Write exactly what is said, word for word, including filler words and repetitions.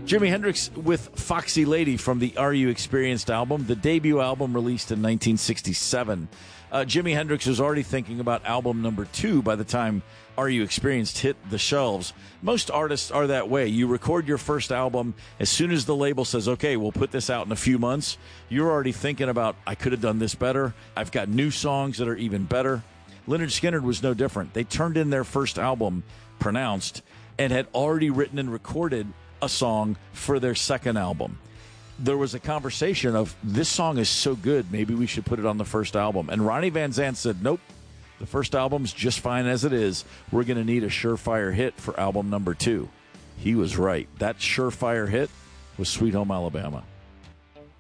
Jimi Hendrix with Foxy Lady from the Are You Experienced album, the debut album released in nineteen sixty-seven. Uh, Jimi Hendrix was already thinking about album number two by the time Are You Experienced hit the shelves. Most artists are that way. You record your first album. As soon as the label says, okay, we'll put this out in a few months, you're already thinking about, I could have done this better. I've got new songs that are even better. Lynyrd Skynyrd was no different. They turned in their first album, Pronounced, and had already written and recorded a song for their second album. There was a conversation of, this song is so good, maybe we should put it on the first album. And Ronnie Van Zant said, nope, the first album's just fine as it is. We're going to need a surefire hit for album number two. He was right. That surefire hit was Sweet Home Alabama.